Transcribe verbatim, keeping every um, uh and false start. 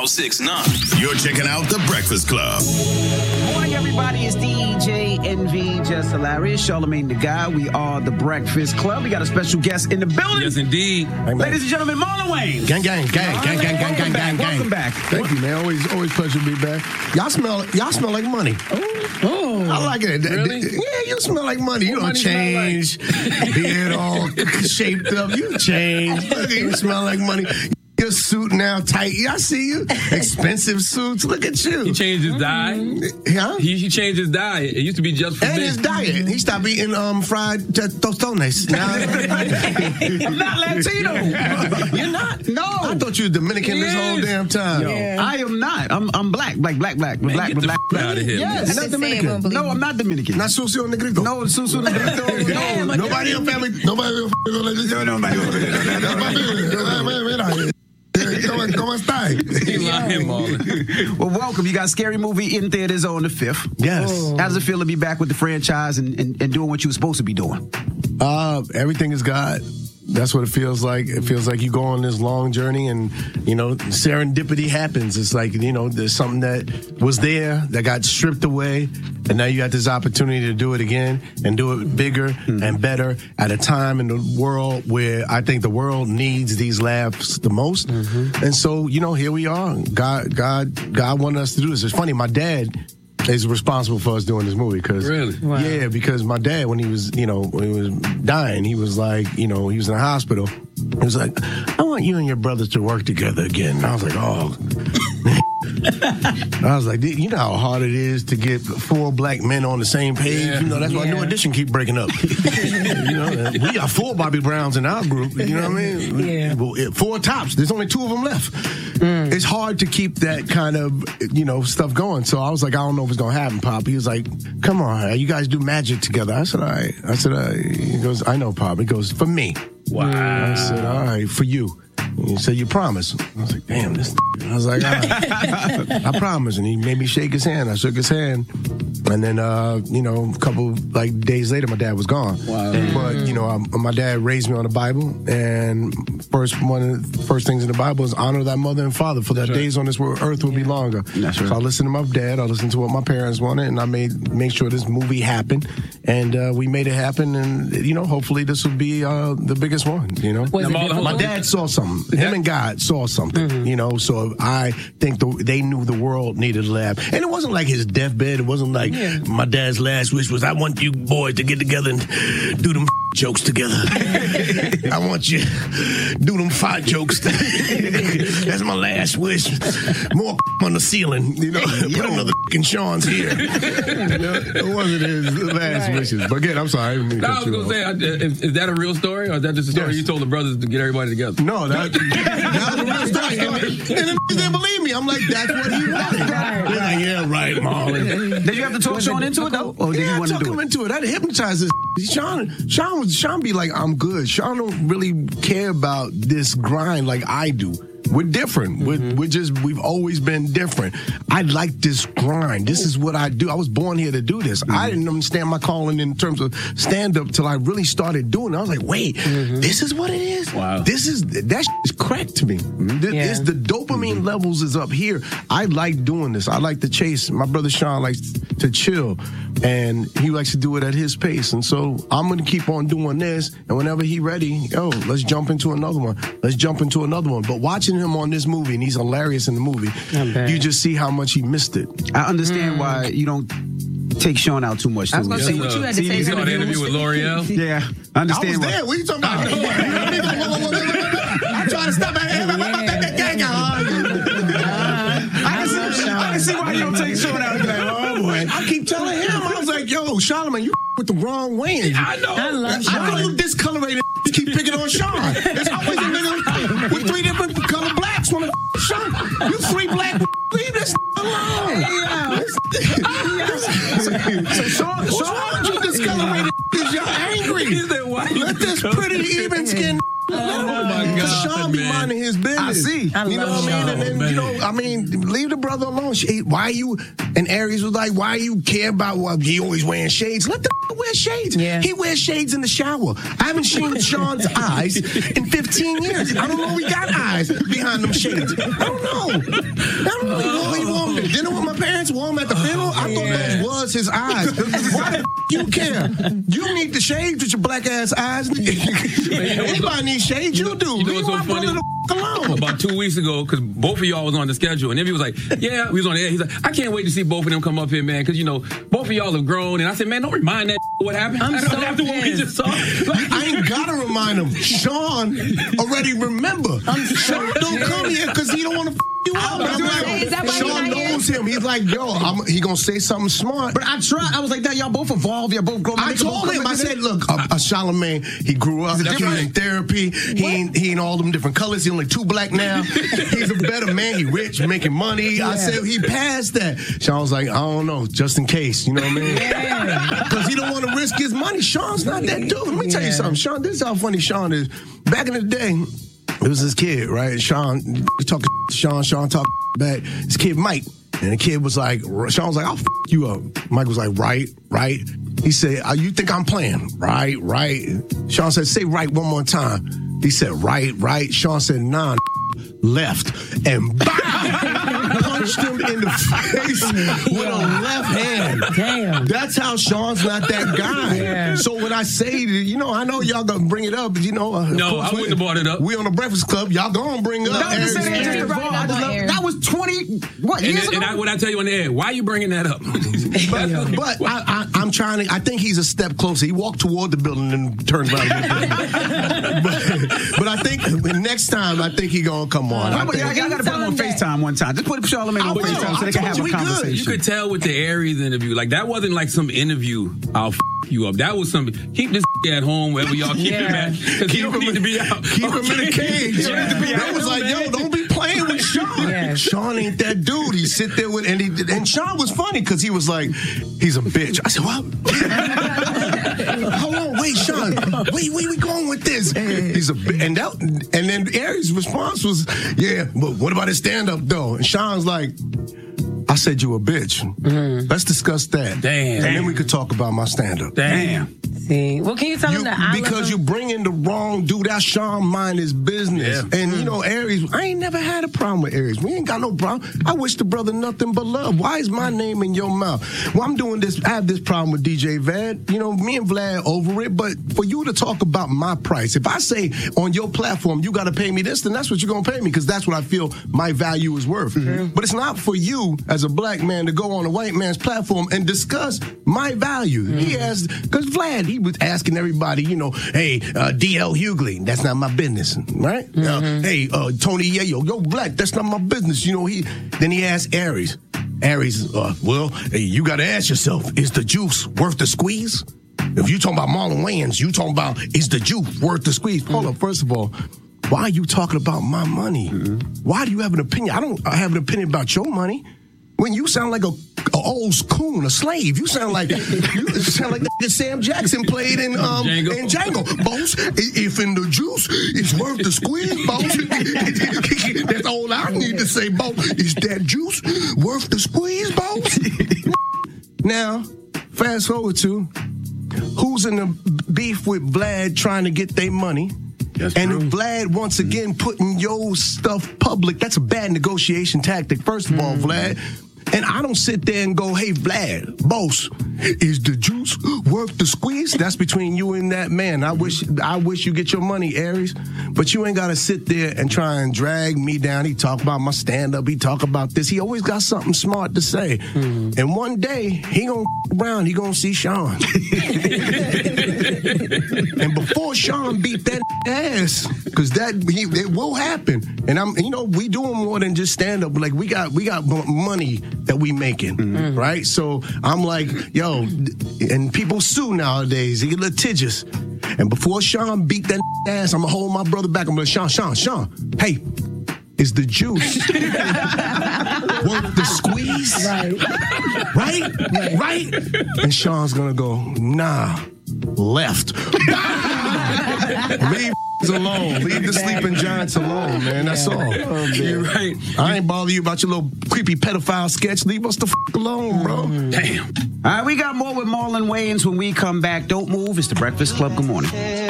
oh six point nine. You're checking out The Breakfast Club. Morning, everybody. It's D J Envy, Just Hilarious, Charlamagne the Guy. We are The Breakfast Club. We got a special guest in the building. Yes, indeed. Ladies and gentlemen, Marlon Wayne. Gang, gang, gang, gang, gang, gang, gang, gang, gang. Welcome back. Thank you, man. Always, always pleasure to be back. Y'all smell, y'all smell like money. Oh, I like it. Really? Yeah, you smell like money. You What don't money smell change. Beard all shaped up. You change. Look at you, smell like money. Your suit now tight. Yeah, I see you. Expensive suits. Look at you. He changed his diet. Huh? He, he changed his diet. It used to be just for And this. his diet. He stopped eating um fried t- tostones. Now, I'm not Latino. you're not? No. I thought you were Dominican this Yes. whole damn time. I am not. I'm I'm black. Black, black, black. Man, black, get the black, f- black. out of here, Yes. man. You're not Dominican. No, I'm not Dominican. Not sucio negrito. No, Susu Negrito. No, Nobody in your family. Nobody in your family. ¿Cómo, ¿Cómo está? He lying, Marlon. Well, welcome. You got Scary Movie in theaters on the fifth. Yes. How does it feel to be back with the franchise and, and, and doing what you were supposed to be doing? Uh, everything is God. That's what it feels like. It feels like you go on this long journey and, you know, serendipity happens. It's like, you know, there's something that was there that got stripped away, and now you got this opportunity to do it again and do it bigger mm-hmm. and better at a time in the world where I think the world needs these laughs the most. Mm-hmm. And so, you know, here we are. God, God, God wanted us to do this. It's funny. My dad is responsible for us doing this movie because Really? wow. yeah, because my dad, when he was, you know, when he was dying, he was like, you know, he was in the hospital. He was like, I want you and your brothers to work together again. And I was like, oh. I was like, you know how hard it is to get four black men on the same page? Yeah. You know, that's why Yeah. New Edition keep breaking up. You know, we got four Bobby Browns in our group. You know what I mean? Yeah. Well, it- Four tops. There's only two of them left. Mm. It's hard to keep that kind of, you know, stuff going. So I was like, I don't know if it's going to happen, Pop. He was like, come on, you guys do magic together. I said, all right. I said, all right. He goes, I know, Pop. He goes, for me. Wow. I said, all right, for you. And he said, you promise? I was like, damn, this. I was like, all right. I promise. And he made me shake his hand. I shook his hand. And then, uh, you know, a couple like days later, my dad was gone. Wow. But you know, um, my dad raised me on the Bible, and first one of the first things in the Bible is honor thy mother and father, for their That's right. days on this world, earth will be longer. That's right. So I listened to my dad. I listened to what my parents wanted, and I made make sure this movie happened, and uh, we made it happen. And you know, hopefully, this will be uh, the biggest one. You know, Was it Now, difficult? my dad saw something. Him and God saw something, Mm-hmm. you know, so I think the, they knew the world needed a laugh. And it wasn't like his deathbed. It wasn't like Yeah. my dad's last wish was, I want you boys to get together and do them jokes together. I want you do them fight jokes. That's my last wish. More on the ceiling, you know. Put another in Sean's here. You know, it wasn't his last Right. wishes. But again, I'm sorry. I didn't mean to I cut was you going to off. say, I- is, is that a real story, or is that just a story Yes. you told the brothers to get everybody together? No, that, that was a real story. And the niggas didn't believe me. I'm like, that's what he wanted. Right, They're like, yeah, right, Marlon. Did you have to talk Sean into it, though? Or did Yeah, you I want to took do him it? into it. I hypnotized this. Sean, Sean was Sean be like, I'm good. Sean don't really care about this grind like I do. We're different. We're, we're just, we've always been different. I like this grind. This is what I do. I was born here to do this. I didn't understand my calling in terms of stand up till I really started doing it. I was like, wait, this is what it is? Wow. This is, that is crack to me. This, Yeah. it's the dopamine levels is up here. I like doing this. I like to chase. My brother Sean likes to chill, and he likes to do it at his pace. And so I'm going to keep on doing this. And whenever he ready, yo, let's jump into another one. Let's jump into another one. But watching him on this movie, and he's hilarious in the movie, I bet. you just see how much he missed it. I understand why you don't take Sean out too much. I was too. going to say, what you had to See, say. you You to saw the interview with L'Oreal? Yeah, I I understand was why. there. What are you talking about? I'm trying to stop that. I can see, I can see why you don't take Sean out. You're like, oh boy. I keep telling him, I was like, yo, Charlamagne, you with the wrong way. I know. I love I know Sean. you discolorated. You keep picking on Sean. There's always a nigga with three different color blacks on the Sean. You three black. Leave this alone. So Sean, Sean, you discolorated because you're angry. He said, why you Let this pretty even skin. Oh, my God, Sean be man. minding his business. I see. I You know love what I mean? And Sean. then, you know, I mean, leave the brother alone. She, why you, and Aries was like, why you care about, well, he always wearing shades? Let the wear shades. Yeah. He wears shades in the shower. I haven't seen Sean's eyes in fifteen years. I don't know if he got eyes behind them shades. I don't know. wore them at the funeral? I thought Yeah. those was his eyes. Why the f- you care? You need the shades with your black ass eyes. Anybody needs shades? You, do. You know Leave what's so my brother funny? the f- alone. About two weeks ago, because both of y'all was on the schedule, and then he was like, "Yeah, we was on the air." He's like, "I can't wait to see both of them come up here, man, because you know both of y'all have grown." And I said, "Man, don't remind that what happened." I'm I don't so after what we pissed. just saw. Like, I ain't gotta remind him. Sean already remember. Sean don't come here because he don't want to f- you up. And I'm like, Is that why Sean you're not knows him. He's like, yo, I'm, he gonna say something smart. But I tried. I was like, that y'all both evolved. Y'all both grown. I told him, I said, look, a, a Charlemagne, he grew up, he's in therapy, he ain't, he ain't all them different colors, he only two black now. He's a better man, he rich, making money. I said, he passed that. Sean was like, I don't know, just in case, you know what I mean? Because he don't want to risk his money. Sean's not that dude. Let me tell you Yeah. something, Sean, this is how funny Sean is. Back in the day, it was this kid, right? Sean, talking to Sean, Sean talking back. This kid, Mike. And the kid was like, Sean was like, I'll f you up. Mike was like, right, right. He said, oh, you think I'm playing? Right, right. Sean said, say right one more time. He said, right, right. Sean said, nah, left. And bam! Punched him in the face with a left hand. Damn. That's how Sean's not that guy. Yeah. So when I say, you know, I know y'all gonna bring it up, but you know, uh, of No, course I wouldn't we- have brought it up. We on the Breakfast Club, y'all gonna bring up. That was, Eric the same Sanders. thing Brought it I up just on love- air. that was twenty, what, and years and ago? I, what I tell you on the air, why are you bringing that up? But, but I, I, I'm trying to. I think he's a step closer. He walked toward the building and turned around. but, but I think next time, I think he gonna come on. I How about think, y'all, y'all gotta put him on Someday. FaceTime one time. Just put Charlemagne I on will. FaceTime so I they can told have you a we good. conversation. You could tell with the Aries interview, like that wasn't like some interview. I'll f- you up. That was some. Keep this at home wherever y'all keep him Yeah. at, because he don't need to be out. Keep him in the cage. He don't need to be That out, was like, man. yo, don't be playing with Sean. Yeah. Sean ain't that dude. He sit there with, and he and Sean was funny because he was like, he's a bitch. I said, what? Hold on, wait, Sean. Wait, where we going with this? He's a bi- and that and then Aries' response was, yeah, but what about his stand up though? And Sean's like, I said you a bitch. Let's discuss that. Damn. And then we could talk about my stand up. Damn. See, well, can you tell You, him that I because love you him? bring in the wrong dude. That Sean mind his business. Yeah. And you know, Aries, I ain't never had a problem with Aries. We ain't got no problem. I wish the brother nothing but love. Why is my name in your mouth? Well, I'm doing this. I have this problem with D J Vad. You know, me and Vlad over it. But for you to talk about my price, if I say on your platform you got to pay me this, then that's what you're gonna pay me because that's what I feel my value is worth. But it's not for you as a black man to go on a white man's platform and discuss my value. He asked because Vlad, he was asking everybody, you know, hey, uh, D L Hughley, that's not my business, right? Uh, hey, uh, Tony Yayo, yo, black, that's not my business. You know, he then he asked Aries. Aries, uh, well, hey, you got to ask yourself, is the juice worth the squeeze? If you talking about Marlon Wayans, you talking about is the juice worth the squeeze? Hold up, first of all, why are you talking about my money? Why do you have an opinion? I don't have an opinion about your money. When you sound like a, a old coon, a slave, you sound like you sound like that Sam Jackson played in um Django. in Django. Boss, if in the juice, it's worth the squeeze, boss. That's all I need to say, boss. Is that juice worth the squeeze, boss? Now, fast forward to who's in the beef with Vlad trying to get their money. That's and true. Vlad once again putting your stuff public. That's a bad negotiation tactic, first of all, Vlad. And I don't sit there and go, hey, Vlad, boss, is the juice worth the squeeze? That's between you and that man. I wish I wish you get your money, Aries. But you ain't got to sit there and try and drag me down. He talk about my stand-up. He talk about this. He always got something smart to say. Mm. And one day, he gonna around. He gonna see Sean. And before Sean beat that ass, because that he, it will happen. And I'm, you know, we doing more than just stand up. Like we got, we got money that we making, mm-hmm. right? So I'm like, yo, and people sue nowadays. They get litigious. And before Sean beat that ass, I'm gonna hold my brother back. I'm gonna Sean, Sean, Sean, hey, is the juice worth the squeeze? Right. Right? Right? Right? And Sean's gonna go, nah, left. Leave alone. Leave the sleeping giants alone, man. That's all. Oh, You're right. I ain't bother you about your little creepy pedophile sketch. Leave us the f- alone, bro. Damn. All right, we got more with Marlon Wayans when we come back. Don't move. It's the Breakfast Club. Good morning.